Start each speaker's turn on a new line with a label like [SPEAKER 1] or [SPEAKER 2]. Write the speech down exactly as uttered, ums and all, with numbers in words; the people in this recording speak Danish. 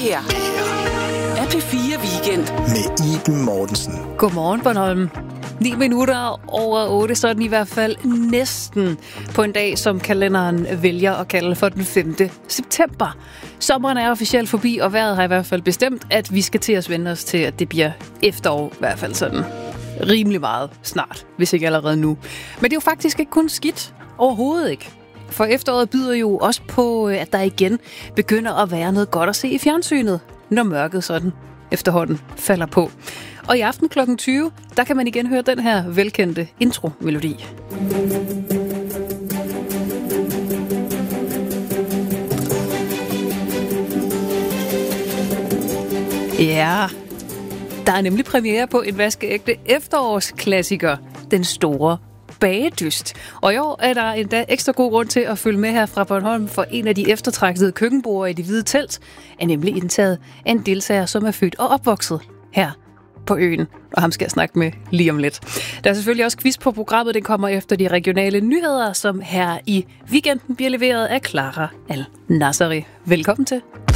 [SPEAKER 1] her er P fire Weekend
[SPEAKER 2] med Iben Mortensen.
[SPEAKER 3] Godmorgen, Bornholm. ni minutter over otte, sådan i hvert fald næsten på en dag, som kalenderen vælger at kalde for den femte september. Sommeren er officielt forbi, og vejret har i hvert fald bestemt, at vi skal til at vende os til, at det bliver efterår, i hvert fald sådan rimelig meget snart, hvis ikke allerede nu. Men det er jo faktisk ikke kun skidt. Overhovedet ikke. For efteråret byder jo også på, at der igen begynder at være noget godt at se i fjernsynet, når mørket sådan efterhånden falder på. Og i aften klokken tyve, der kan man igen høre den her velkendte intro-melodi. Ja, der er nemlig premiere på en vaskeægte efterårsklassiker, Den Store Bagedyst. Og i år er der endda ekstra god grund til at følge med her fra Bornholm, for en af de eftertragtede køkkenborde i Det Hvide Telt er nemlig indtaget af en deltager, som er født og opvokset her på øen, og ham skal jeg snakke med lige om lidt. Der er selvfølgelig også quiz på programmet, det kommer efter de regionale nyheder, som her i weekenden bliver leveret af Clara Al-Nasseri. Velkommen til.